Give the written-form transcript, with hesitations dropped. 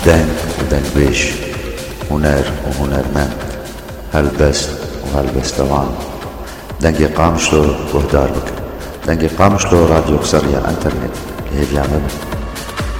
دنگ ودنگبيش، هنر وهنرمند، هلبست وهلبستوان. دنگی قامشلو وهدار بك، دنگی قامشلو راديو كسرية انترنت اللي هي بيعمل